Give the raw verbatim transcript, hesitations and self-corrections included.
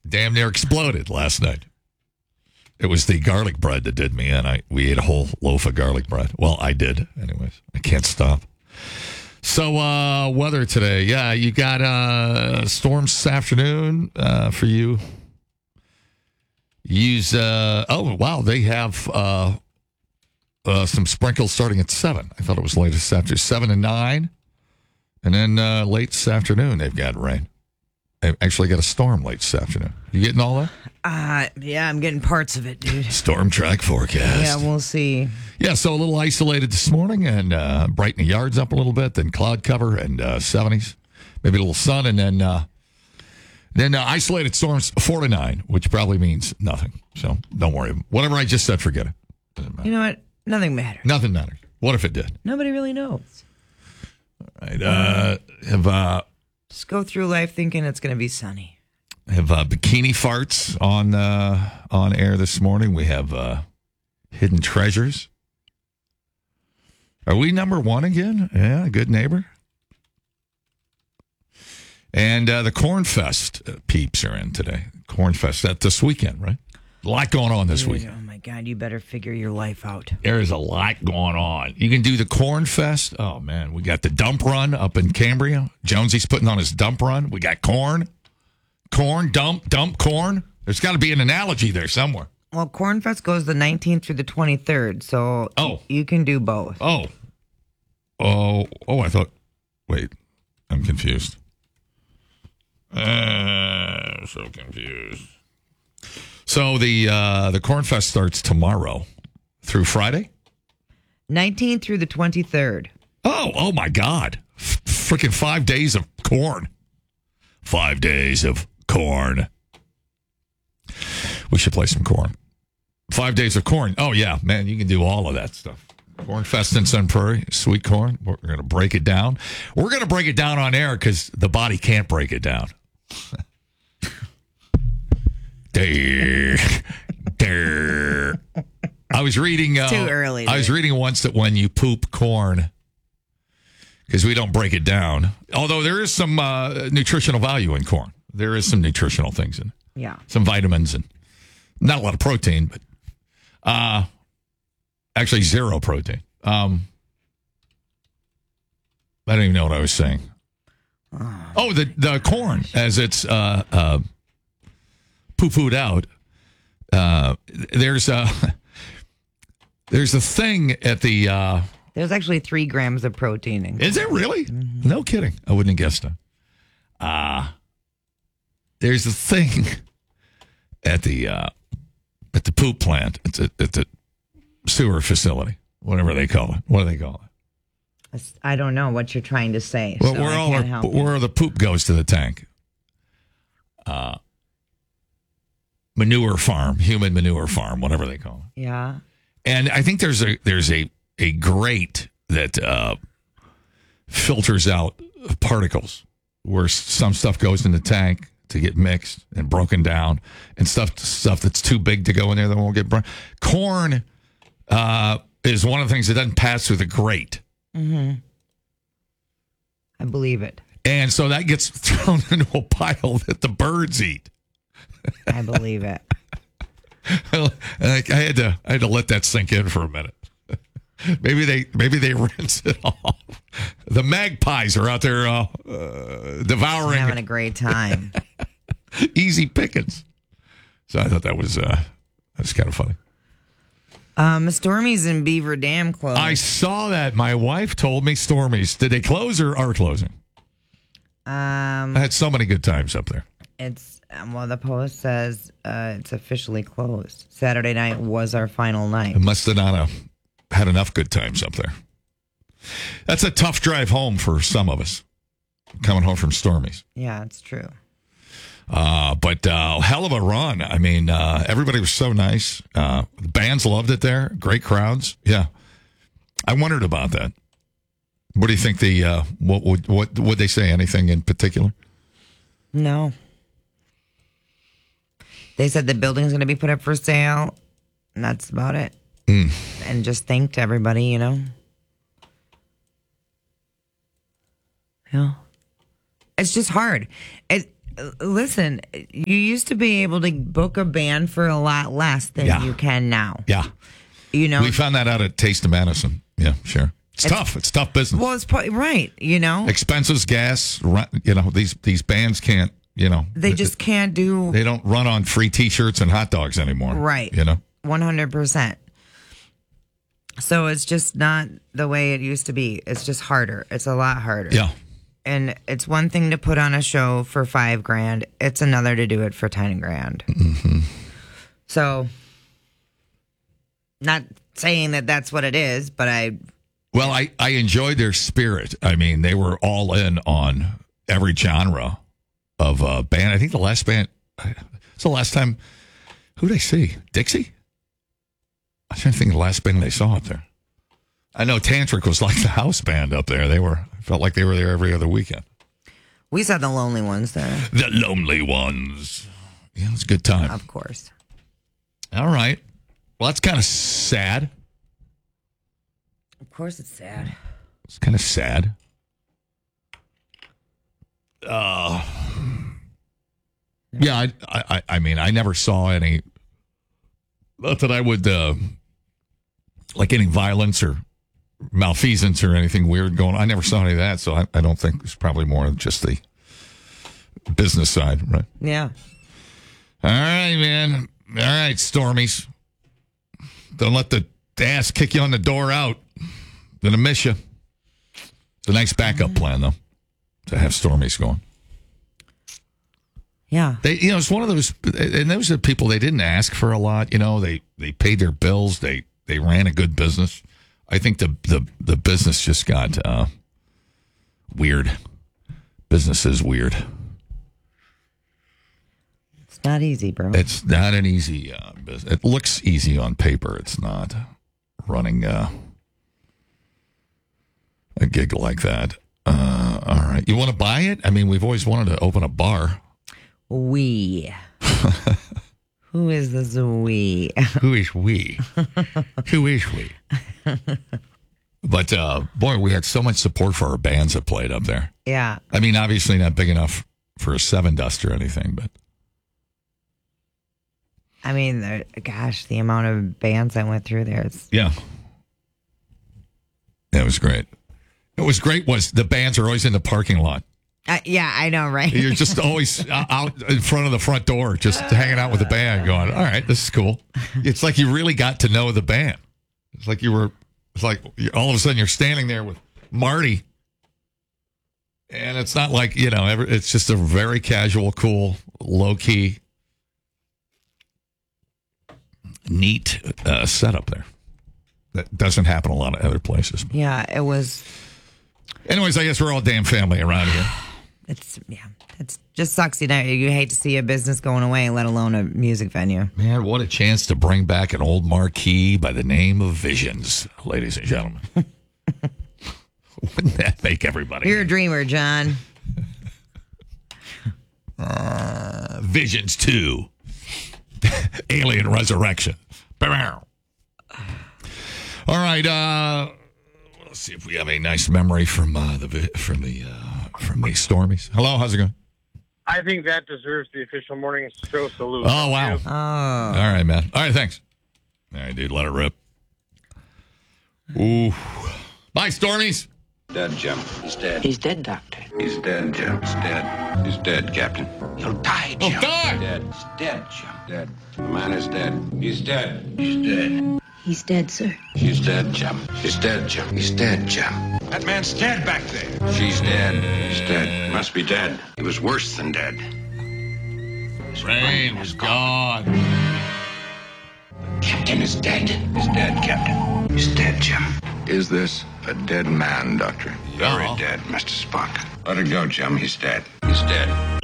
damn near exploded last night. It was the garlic bread that did me in. I we ate a whole loaf of garlic bread. Well, I did. Anyways, I can't stop. So, uh, weather today. Yeah, you got uh, storms this afternoon uh, for you. Use, uh, oh, wow, they have uh, uh, some sprinkles starting at seven. I thought it was late this afternoon, seven and nine. And then uh, late this afternoon, they've got rain. They've actually got a storm late this afternoon. You getting all that? Uh, yeah, I'm getting parts of it, dude. Storm track forecast. Yeah, we'll see. Yeah, so a little isolated this morning and uh, brighten the yards up a little bit, then cloud cover and uh, seventies, maybe a little sun, and then uh, then uh, isolated storms four to nine, which probably means nothing. So don't worry. Whatever I just said, forget it. Doesn't matter. You know what? Nothing matters. Nothing matters. What if it did? Nobody really knows. All right. Uh, have uh, Just go through life thinking it's going to be sunny. have uh, bikini farts on uh, on air this morning. We have uh, hidden treasures. Are we number one again? Yeah, good neighbor. And uh, the Corn Fest uh, peeps are in today. Corn Fest that this weekend, right? A lot going on this Dude, weekend. oh my God, you better figure your life out. There is a lot going on. You can do the Corn Fest. Oh man, we got the dump run up in Cambria. Jonesy's putting on his dump run. We got corn, corn, dump, dump, corn. There's got to be an analogy there somewhere. Well, Cornfest goes the nineteenth through the twenty-third, so Oh. you can do both. Oh, oh, oh! I thought. Wait, I'm confused. Uh, so confused. So the uh, the Corn Fest starts tomorrow through Friday. nineteenth through the twenty-third. Oh, oh my God! F- freaking five days of corn. Five days of corn. We should play some corn. Five days of corn. Oh yeah, man, you can do all of that stuff. Corn Fest in Sun Prairie, sweet corn. We're going to break it down. We're going to break it down on air because the body can't break it down. There, there. I was reading. Uh, Too early. I was dude. reading once that when you poop corn, because we don't break it down. Although there is some uh, nutritional value in corn. There is some nutritional things in it. Yeah. Some vitamins and not a lot of protein, but uh, actually zero protein. Um, I don't even know what I was saying. Oh, the the corn as it's uh, uh, poo-pooed out. Uh, there's a there's a thing at the. Uh, There's actually three grams of protein in. is it really? Mm-hmm. No kidding. I wouldn't have guessed it. Uh, there's a thing at the uh, at the poop plant. It's a, at the sewer facility, whatever they call it. What do they call it? I don't know what you're trying to say. Well, so where I all can't our, help you. where the poop goes to the tank. Uh, manure farm, human manure farm, whatever they call it. Yeah. And I think there's a there's a a grate that uh, filters out particles, where some stuff goes in the tank to get mixed and broken down, and stuff stuff that's too big to go in there that won't get burned. Corn uh, is one of the things that doesn't pass through the grate. Mm-hmm. I believe it. And so that gets thrown into a pile that the birds eat. I believe it. I, I had to I had to let that sink in for a minute. Maybe they maybe they rinse it off. The magpies are out there uh, uh, devouring. Having a great time. Easy pickings. So I thought that was uh, that was kind of funny. Um, Stormy's in Beaver Dam closed. I saw that. My wife told me Stormy's. Did they close or are closing? Um, I had so many good times up there. it's um, well, the post says uh, it's officially closed. Saturday night was our final night. I must have not uh, had enough good times up there. That's a tough drive home for some of us, coming home from Stormy's. Yeah, it's true. Uh, but uh, hell of a run. I mean, uh, everybody was so nice. Uh, the bands loved it there. Great crowds. Yeah. I wondered about that. What do you think the, uh, what would, what would they say? Anything in particular? No. They said the building's going to be put up for sale, and that's about it. Mm. And just thanked everybody, you know. Yeah. It's just hard. It, listen, you used to be able to book a band for a lot less than Yeah. you can now. Yeah. You know, We found that out at Taste of Madison. Yeah, sure. It's, It's- tough. It's tough business. well, it's pro- right. You know, Expenses, gas, rent, you know, these these bands can't, you know. they just can't do They don't run on free T-shirts and hot dogs anymore. Right. You know? one hundred percent. So it's just not the way it used to be. It's just harder. It's a lot harder. Yeah. And it's one thing to put on a show for five grand. It's another to do it for ten grand. Mm-hmm. So, not saying that that's what it is, but I, Well, I, I enjoyed their spirit. I mean, they were all in on every genre of uh, band. I think the last band, it's the last time, who did I see? Dixie? I'm trying to think of the last band they saw up there. I know Tantric was like the house band up there. They were, felt like they were there every other weekend. we saw the Lonely Ones there, The Lonely Ones. Yeah, it was a good time. of course. All right. Well, that's kind of sad. Of course, it's sad. It's kind of sad. Uh, yeah, I, I, I mean, I never saw any, not that I would, uh, like any violence or malfeasance or anything weird going on. I never saw any of that, so I, I don't think it's probably more just the business side, right? Yeah. All right, man. All right, Stormies. Don't let the ass kick you on the door out. Gonna miss you. It's a nice backup plan, though, to have Stormies going. Yeah. They, you know, it's one of those, and those are people they didn't ask for a lot. You know, they they paid their bills. They they ran a good business. I think the the the business just got uh, weird. Business is weird. It's not easy, bro. It's not an easy uh, business. It looks easy on paper. It's not running uh, a gig like that. Uh, all right. You want to buy it? I mean, we've always wanted to open a bar. We. Who is this we? Who is we? Who is we? But, uh, boy, we had so much support for our bands that played up there. Yeah. I mean, obviously not big enough for a seven dust or anything, but. I mean, there- gosh, the amount of bands that went through there. It's, Yeah. It was great. What was great was the bands are always in the parking lot. uh, yeah, I know, right? You're just always out in front of the front door, just hanging out with the band going, all right, this is cool. It's like you really got to know the band. It's like you were, it's like you- all of a sudden you're standing there with Marty. And it's not like, you know, every, it's just a very casual, cool, low key, neat uh, setup there. That doesn't happen a lot of other places. Yeah, it was. Anyways, I guess we're all damn family around here. It's yeah. It's just sucks. You know, you hate to see a business going away, let alone a music venue. Man, what a chance to bring back an old marquee by the name of Visions, ladies and gentlemen. Wouldn't that make everybody? You're a dreamer, John. Uh, Visions two. Alien Resurrection. All right, uh, let's see if we have a nice memory from uh, the vi- from the uh, from the Stormies. Hello, how's it going? I think that deserves the official morning show salute. Oh wow! Oh, All right, man. All right, thanks. All right, dude, let it rip. Ooh, bye, Stormies. Dead, Jim. He's dead. He's dead, Doctor. He's dead, Jim. He's dead. He's dead, Captain. He'll die, Oh Jim. God! Dead. He's dead, Jim. Dead. The man is dead. He's dead. He's dead. He's dead, sir. He's dead, Jim. He's dead, Jim. He's dead, Jim. That man's dead back there. She's dead. He's dead. Must be dead. He was worse than dead. Rain was gone. Captain is dead. He's dead, Captain. He's dead, Jim. Is this a dead man, Doctor? Yeah. Very dead, Mister Spock. Let it go, Jim. He's dead. He's dead.